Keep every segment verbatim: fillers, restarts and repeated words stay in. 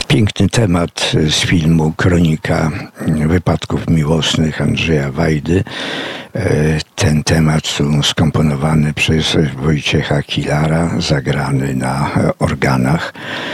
Piękny temat z filmu Kronika wypadków miłosnych Andrzeja Wajdy. Ten temat skomponowany przez Wojciecha Kilara, zagrany na organach.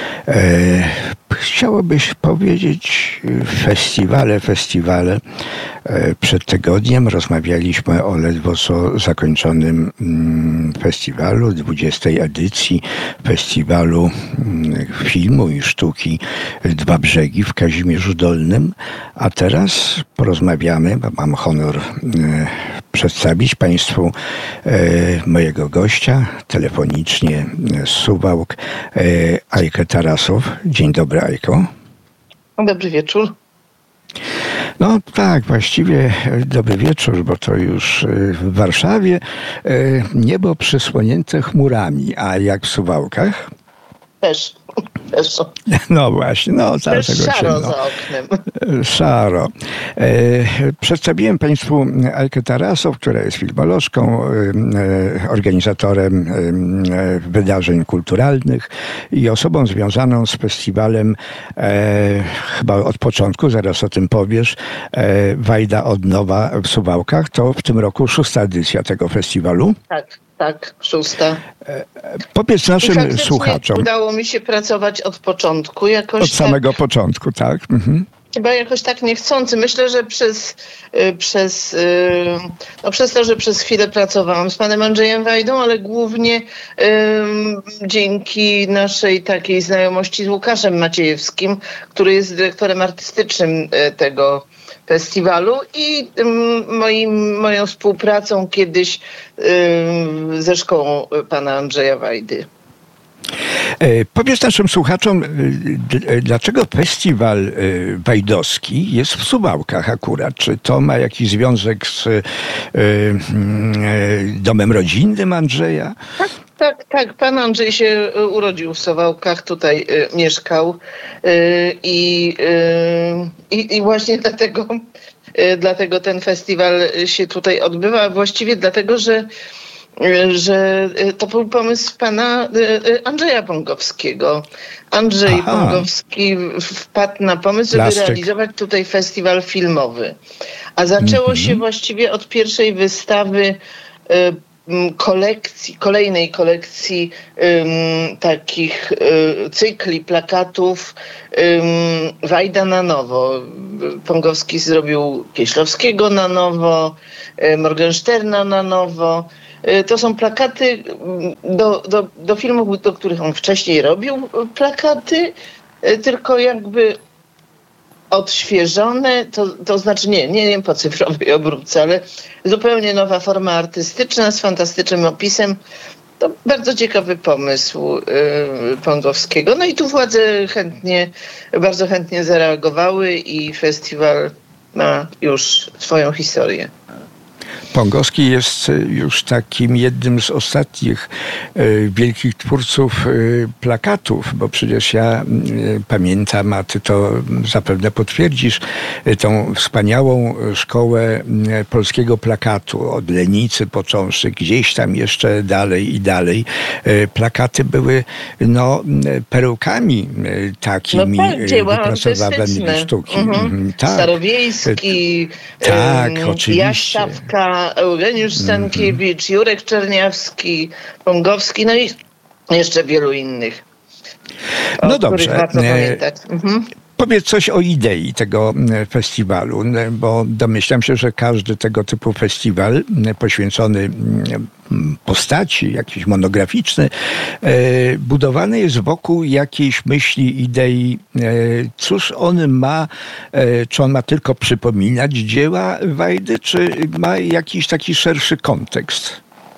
Chciałobyś powiedzieć festiwale, festiwale. Przed tygodniem rozmawialiśmy o ledwo co zakończonym festiwalu, dwudziestej edycji festiwalu filmu i sztuki Dwa Brzegi w Kazimierzu Dolnym. A teraz porozmawiamy, bo mam honor przedstawić Państwu mojego gościa telefonicznie z Suwałk, Ajkę Tarasow. Dzień dobry, Ajko. Dobry wieczór. No tak, właściwie dobry wieczór, bo to już w Warszawie niebo przysłonięte chmurami, a jak w Suwałkach? Też. Też. No właśnie, no też szaro za oknem. Szaro. E, przedstawiłem Państwu Ajkę Tarasow, która jest filmolożką, e, organizatorem e, wydarzeń kulturalnych i osobą związaną z festiwalem e, chyba od początku, zaraz o tym powiesz, e, Wajda od nowa w Suwałkach. To w tym roku szósta edycja tego festiwalu. Tak. Tak, szósta. Powiedz naszym słuchaczom. Udało mi się pracować od początku. Jakoś od samego tak, początku, tak. Mhm. Chyba jakoś tak niechcący. Myślę, że przez, przez, no przez to, że przez chwilę pracowałam z panem Andrzejem Wajdą, ale głównie um, dzięki naszej takiej znajomości z Łukaszem Maciejewskim, który jest dyrektorem artystycznym tego festiwalu i um, moim, moją współpracą kiedyś um, ze szkołą pana Andrzeja Wajdy. E, powiedz naszym słuchaczom, d- dlaczego festiwal e, wajdowski jest w Suwałkach akurat? Czy to ma jakiś związek z e, e, domem rodzinnym Andrzeja? Tak, tak, tak. Pan Andrzej się urodził w Suwałkach, tutaj y, mieszkał y, i, y, i właśnie dlatego, y, dlatego ten festiwal się tutaj odbywa. Właściwie dlatego, że że to był pomysł pana Andrzeja Pągowskiego. Andrzej Aha. Pągowski wpadł na pomysł, żeby Plaszczyk. realizować tutaj festiwal filmowy. A zaczęło mm-hmm. się właściwie od pierwszej wystawy kolekcji, kolejnej kolekcji um, takich um, cykli, plakatów um, Wajda na nowo. Pągowski zrobił Kieślowskiego na nowo, Morgensterna na nowo. To są plakaty do, do, do filmów, do których on wcześniej robił plakaty, tylko jakby odświeżone, to, to znaczy nie, nie wiem po cyfrowej obróbce, ale zupełnie nowa forma artystyczna z fantastycznym opisem. To bardzo ciekawy pomysł yy, Pągowskiego. No i tu władze chętnie, bardzo chętnie zareagowały i festiwal ma już swoją historię. Pągowski jest już takim jednym z ostatnich e, wielkich twórców e, plakatów, bo przecież ja e, pamiętam, a ty to zapewne potwierdzisz, e, tą wspaniałą szkołę e, polskiego plakatu, od Lenicy począwszy, gdzieś tam jeszcze dalej i dalej. E, plakaty były no, perełkami e, takimi no tak, dzieła wypracowanymi sztuki. Mhm. Tak. Starowiejski, tak, um, oczywiście. Jaszczawka, Eugeniusz Stankiewicz, mm-hmm. Jurek Czerniawski, Pągowski, no i jeszcze wielu innych. No dobrze. Warto pamiętać. Mhm. Powiedz coś o idei tego festiwalu, bo domyślam się, że każdy tego typu festiwal poświęcony postaci, jakiś monograficzny, budowany jest wokół jakiejś myśli, idei. Cóż on ma, czy on ma tylko przypominać dzieła Wajdy, czy ma jakiś taki szerszy kontekst?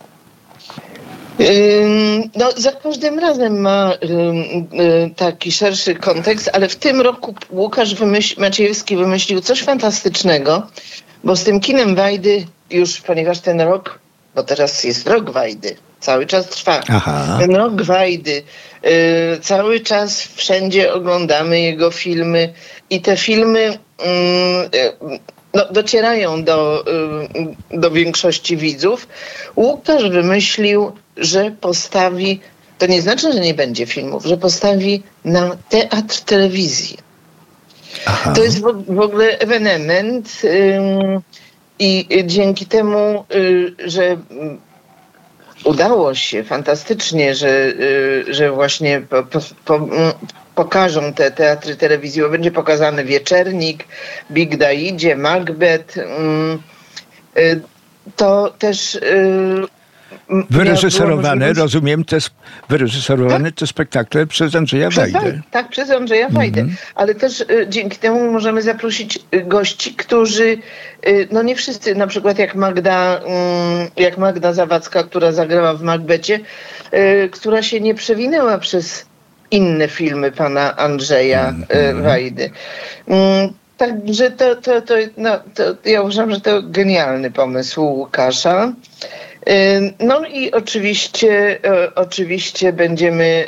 No, za każdym razem ma taki szerszy kontekst, ale w tym roku Łukasz wymyśl, Maciejewski wymyślił coś fantastycznego, bo z tym kinem Wajdy już, ponieważ ten rok, bo teraz jest rok Wajdy, cały czas trwa, Aha. ten rok Wajdy, cały czas wszędzie oglądamy jego filmy i te filmy no, docierają do, do większości widzów. Łukasz wymyślił, że postawi to nie znaczy, że nie będzie filmów, że postawi na teatr telewizji. Aha. To jest w ogóle ewenement ym, i dzięki temu, y, że udało się fantastycznie, że, y, że właśnie po, po, po, pokażą te teatry telewizji, bo będzie pokazany Wieczernik, Big Daidzie, Macbeth. Y, y, to też... Y, Wyreżyserowane, ja rozumiem, te, wyreżyserowane tak? te spektakle przez Andrzeja przez, Wajdę. Tak, przez Andrzeja Wajdę. Mm-hmm. Ale też y, dzięki temu możemy zaprosić y, gości, którzy, y, no nie wszyscy, na przykład jak Magda, y, jak Magda Zawadzka, która zagrała w Macbecie, y, która się nie przewinęła przez inne filmy pana Andrzeja mm-hmm. y, Wajdy. Y, Także to, to, to, no, to ja uważam, że to genialny pomysł Łukasza. No i oczywiście, oczywiście będziemy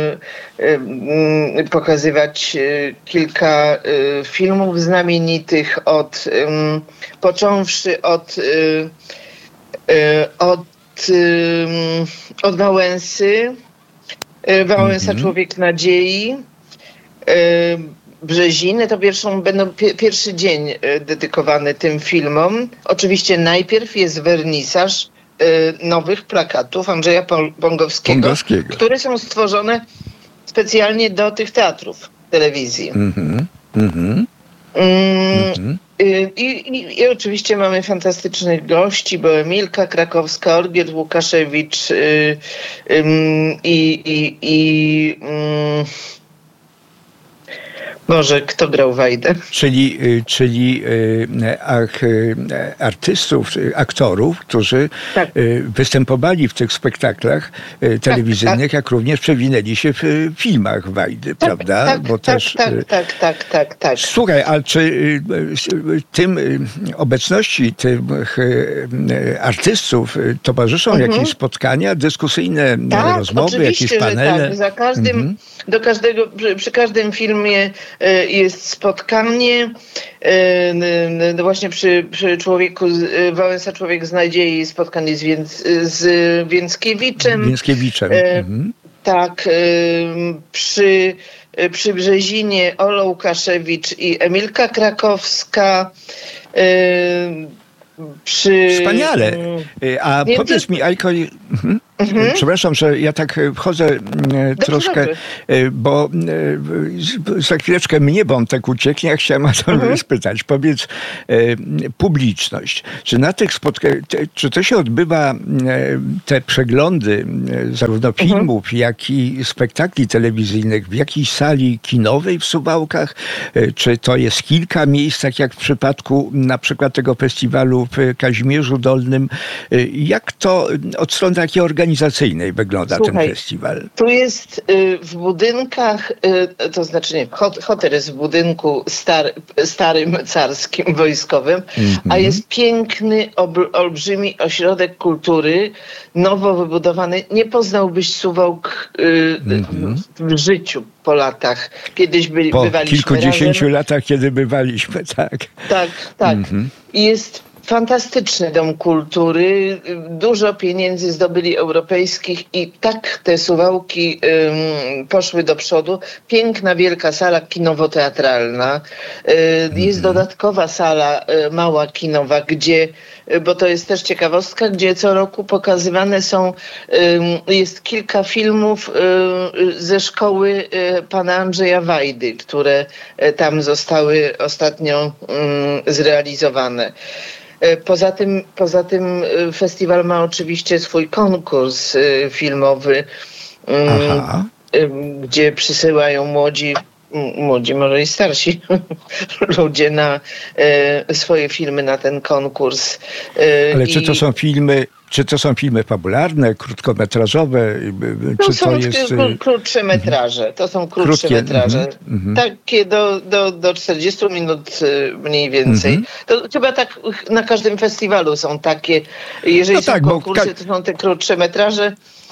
pokazywać kilka filmów znamienitych, od, począwszy od, od, od Wałęsy, Wałęsa mm-hmm. Człowiek Nadziei, Brzeziny, to pierwszą, będą pi- pierwszy dzień dedykowany tym filmom. Oczywiście najpierw jest wernisaż y, nowych plakatów Andrzeja Pągowskiego, Pągowskiego, które są stworzone specjalnie do tych teatrów telewizji. Mm-hmm. Mm-hmm. Mm, y, i, i oczywiście mamy fantastycznych gości, bo Emilka Krakowska, Olgierd Łukaszewicz y, y, i, i, i y, Może kto grał Wajdę? Czyli, czyli ach, artystów, aktorów, którzy tak. występowali w tych spektaklach telewizyjnych, tak, tak. jak również przewinęli się w filmach Wajdy, tak, prawda? Tak, Bo tak, też, tak, tak, tak, tak, tak. Słuchaj, ale czy tym obecności tych artystów towarzyszą mhm. jakieś spotkania dyskusyjne, tak, rozmowy, jakieś panele? Tak, za każdym, mhm. do każdego, przy, przy każdym filmie jest spotkanie. No właśnie przy, przy człowieku, Wałęsa Człowiek z Nadziei, spotkanie z, Więc, z Więckiewiczem. Więckiewiczem. Mhm. Tak. Przy, przy Brzezinie Ola Łukaszewicz i Emilka Krakowska. Przy... Wspaniale. A Więc... powiedz mi, Ajko, mhm. Mhm. przepraszam, że ja tak wchodzę dobrze, troszkę, dobrze. bo za chwileczkę mnie wątek ucieknie, ja chciałem o to mhm. spytać. Powiedz, publiczność, czy na tych spotkaniach, czy to się odbywa, te przeglądy zarówno filmów, mhm. jak i spektakli telewizyjnych w jakiejś sali kinowej w Suwałkach? Czy to jest kilka miejsc, tak jak w przypadku na przykład tego festiwalu w Kazimierzu Dolnym? Jak to od strony takiej organizacyjnej wygląda Słuchaj, ten festiwal? Tu jest y, w budynkach, y, to znaczy nie, hot, hotel jest w budynku star, starym, carskim, wojskowym, mm-hmm. a jest piękny, ob, olbrzymi ośrodek kultury, nowo wybudowany. Nie poznałbyś Suwałk y, mm-hmm. w życiu po latach. Kiedyś by, po bywaliśmy Po kilkudziesięciu razem. latach, kiedy bywaliśmy, tak. Tak, tak. Mm-hmm. I jest fantastyczny dom kultury, dużo pieniędzy zdobyli europejskich i tak te Suwałki ym, poszły do przodu. Piękna, wielka sala kinowo-teatralna. Yy, jest dodatkowa sala y, mała kinowa, gdzie, y, bo to jest też ciekawostka, gdzie co roku pokazywane są, y, jest kilka filmów y, ze szkoły y, pana Andrzeja Wajdy, które y, tam zostały ostatnio y, zrealizowane. Poza tym, poza tym festiwal ma oczywiście swój konkurs filmowy, Aha. gdzie przysyłają młodzi, młodzi, może i starsi ludzie na swoje filmy na ten konkurs. Ale I... czy to są filmy... Czy to są filmy fabularne, krótkometrażowe? To czy są to jest... krótsze metraże. To są krótsze Krótkie, metraże. Mm-hmm. Takie do, do, do czterdziestu minut mniej więcej. Mm-hmm. To chyba tak na każdym festiwalu są takie. Jeżeli no są tak, konkursy, ka- to są te krótsze metraże.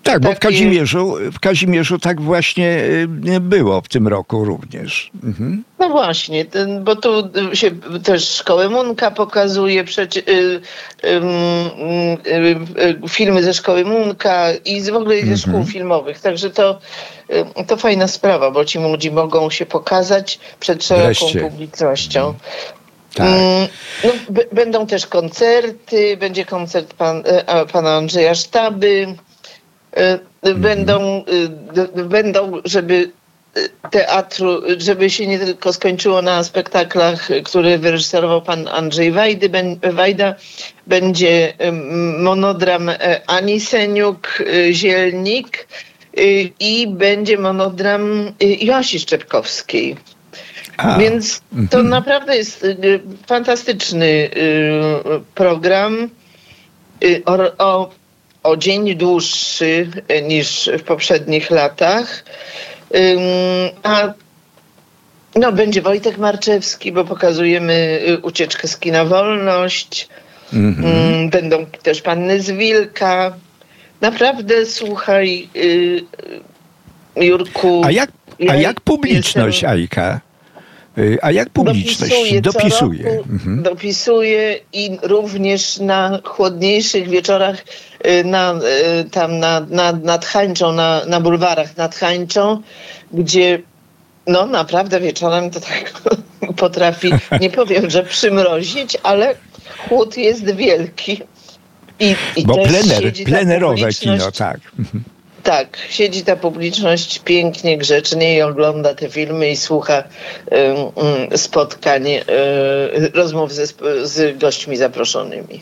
Tak, bo takie... w Kazimierzu, w Kazimierzu tak właśnie było w tym roku również. Mhm. No właśnie, ten, bo tu się też szkołę Munka pokazuje, przecie, y, y, y, y, filmy ze szkoły Munka i w ogóle ze szkół Mhm. filmowych. Także to, y, to fajna sprawa, bo ci młodzi mogą się pokazać przed szeroką Wreszcie. publicznością. Tak. Mm, no, b- będą też koncerty, będzie koncert pan, e, pana Andrzeja Sztaby. Y, Będą, y, d- będą, żeby teatru, żeby się nie tylko skończyło na spektaklach, które wyreżyserował pan Andrzej Wajdy, Wajda, będzie monodram Ani Seniuk-Zielnik i będzie monodram Joasi Szczepkowskiej. A, Więc to mhm. naprawdę jest fantastyczny program o, o, o dzień dłuższy niż w poprzednich latach. A no, będzie Wojtek Marczewski, bo pokazujemy ucieczkę z kina Wolność. Mm-hmm. Będą też Panny z Wilka. Naprawdę, słuchaj, Jurku... A jak, a ja jak publiczność, jestem... Ajka? A jak publiczność dopisuje? dopisuje? Roku, mhm. Dopisuje i również na chłodniejszych wieczorach na, tam na, na, nad Hańczą, na, na bulwarach nad Hańczą, gdzie no naprawdę wieczorem to tak potrafi, nie powiem, że przymrozić, ale chłód jest wielki. I, i Bo też plener, plenerowe kino, tak. Tak, siedzi ta publiczność pięknie, grzecznie i ogląda te filmy i słucha y, y, spotkań, y, rozmów ze, z gośćmi zaproszonymi.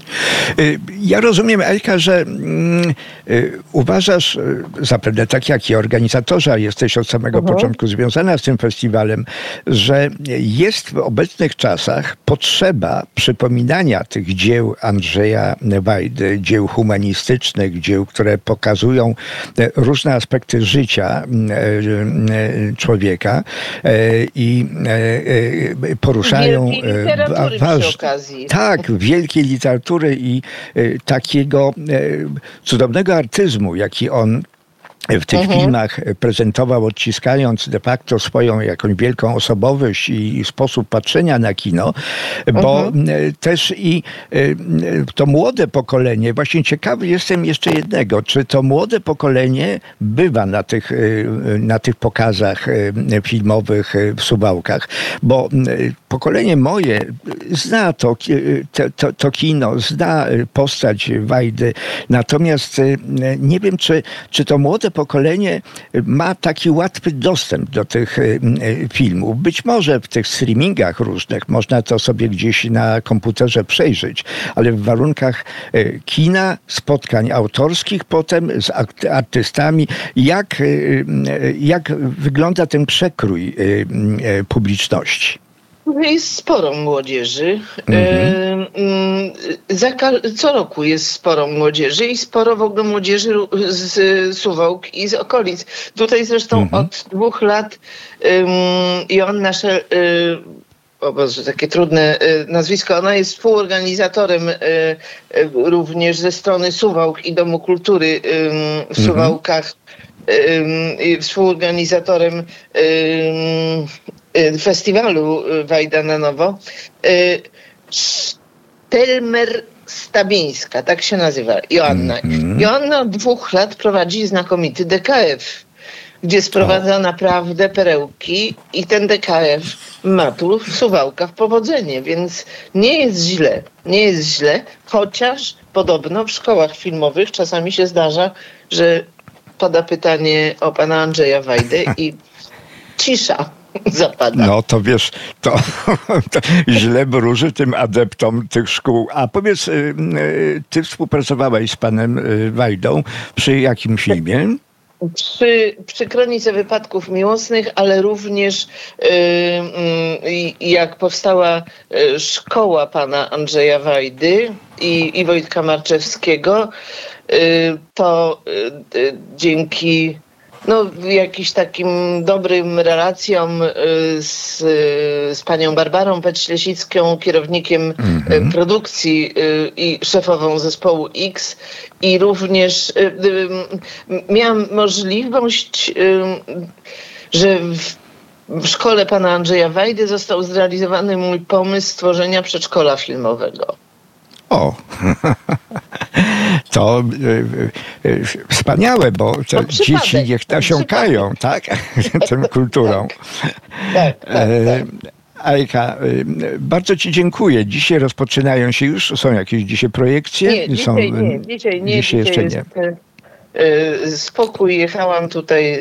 Ja rozumiem, Ajka, że mm, y, uważasz, y, zapewne tak jak i organizatorzy, a jesteś od samego uh-huh. początku związana z tym festiwalem, że jest w obecnych czasach potrzeba przypominania tych dzieł Andrzeja Wajdy, dzieł humanistycznych, dzieł, które pokazują różne aspekty życia y, y, człowieka y, i y, poruszają literatury waż... przy okazji. Tak, wielkiej literatury i y, takiego y, cudownego artyzmu, jaki on w tych mhm. filmach prezentował, odciskając de facto swoją jakąś wielką osobowość i sposób patrzenia na kino, bo mhm. też i to młode pokolenie, właśnie ciekawy jestem jeszcze jednego, czy to młode pokolenie bywa na tych, na tych pokazach filmowych w Suwałkach, bo pokolenie moje zna to, to, to kino, zna postać Wajdy, natomiast nie wiem, czy, czy to młode pokolenie ma taki łatwy dostęp do tych filmów. Być może w tych streamingach różnych można to sobie gdzieś na komputerze przejrzeć, ale w warunkach kina, spotkań autorskich potem z artystami, jak, jak wygląda ten przekrój publiczności? Jest sporo młodzieży. Mm-hmm. E, co roku jest sporo młodzieży i sporo w ogóle młodzieży z Suwałk i z okolic. Tutaj zresztą mm-hmm. od dwóch lat um, Joanna Szel, o Boże, takie trudne nazwisko, ona jest współorganizatorem również ze strony Suwałk i Domu Kultury w Suwałkach. Mm-hmm. Współorganizatorem festiwalu Wajda na nowo. Stelmer Stabińska, tak się nazywa, Joanna. Mm-hmm. Joanna od dwóch lat prowadzi znakomity D K F, gdzie sprowadza o. naprawdę perełki i ten D K F ma tu w Suwałkach powodzenie, więc nie jest źle, nie jest źle, chociaż podobno w szkołach filmowych czasami się zdarza, że pada pytanie o pana Andrzeja Wajdę i cisza zapada. No to wiesz, to, to źle wróży tym adeptom tych szkół. A powiedz, ty współpracowałaś z panem Wajdą przy jakim filmie? Przy, przy Kronice Wypadków Miłosnych, ale również yy, yy, jak powstała szkoła pana Andrzeja Wajdy i, i Wojtka Marczewskiego, yy, to yy, dzięki no, jakiś takim dobrym relacjom z, z panią Barbarą Peć-Lesicką, kierownikiem mm-hmm. produkcji i szefową zespołu X. I również miałam możliwość, że w w szkole pana Andrzeja Wajdy został zrealizowany mój pomysł stworzenia przedszkola filmowego. O, to y, y, wspaniałe, bo te dzieci niech nasiąkają, tak? Tą kulturą. Tak, tak, tak, tak. Ajka, bardzo ci dziękuję. Dzisiaj rozpoczynają się już, są jakieś dzisiaj projekcje? Nie, dzisiaj są, nie, dzisiaj nie. Dzisiaj, dzisiaj jeszcze jest, nie. Spokój, jechałam tutaj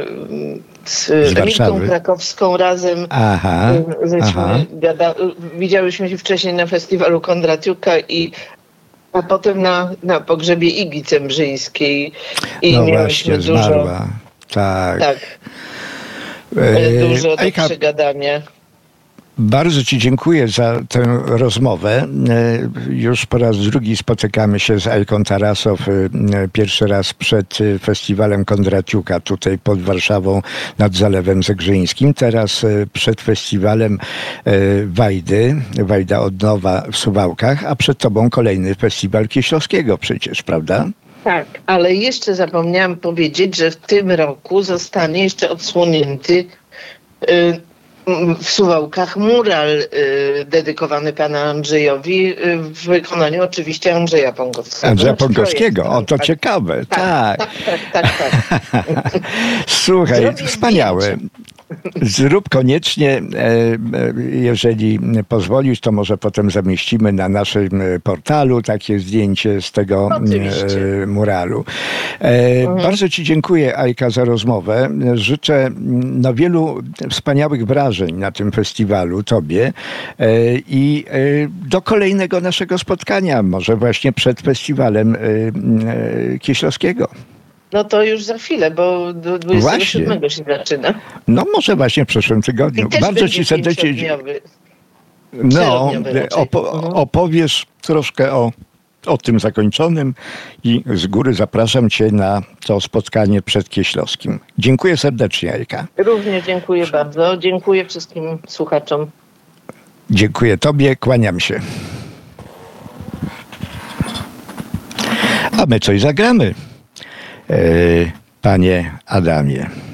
z, z Emilką Krakowską razem. Aha, aha. Gada, widziałyśmy się wcześniej na festiwalu Kondratiuka i a potem na, na pogrzebie Igi Cembrzyńskiej. I no właśnie, dużo, zmarła. Tak. tak e, dużo do Ajka, przegadania. Bardzo ci dziękuję za tę rozmowę. Już po raz drugi spotykamy się z Ajką Tarasow. Pierwszy raz przed festiwalem Kondratiuka tutaj pod Warszawą nad Zalewem Zegrzyńskim. Teraz przed festiwalem Wajdy, Wajda od nowa w Suwałkach, a przed tobą kolejny festiwal Kieślowskiego przecież, prawda? Tak, ale jeszcze zapomniałam powiedzieć, że w tym roku zostanie jeszcze odsłonięty y, w Suwałkach mural y, dedykowany pana Andrzejowi y, w wykonaniu oczywiście Andrzeja Pągowskiego. Andrzeja Pągowskiego, o to tak, ciekawe. Tak, tak, tak, tak. tak, tak. Słuchaj, Zrobię wspaniałe. zdjęcie. Zrób koniecznie, jeżeli pozwolisz, to może potem zamieścimy na naszym portalu takie zdjęcie z tego Oczywiście. muralu. Mhm. Bardzo ci dziękuję, Ajka, za rozmowę. Życzę no, wielu wspaniałych wrażeń na tym festiwalu tobie i do kolejnego naszego spotkania, może właśnie przed festiwalem Kieślowskiego. No to już za chwilę, bo dwudziestego siódmego się zaczyna. No może właśnie w przyszłym tygodniu. Bardzo ci serdecznie. No, opo- opowiesz troszkę o, o tym zakończonym i z góry zapraszam cię na to spotkanie przed Kieślowskim. Dziękuję serdecznie, Ajka. Również dziękuję bardzo. Dziękuję wszystkim słuchaczom. Dziękuję tobie, kłaniam się. A my coś zagramy. Panie Adamie.